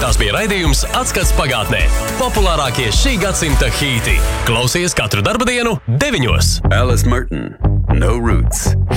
Tas bija raidījums Atskats pagātnē. Populārākie šī gadsimta hīti. Klausies katru darba dienu 9. Alice Merton, No Roots.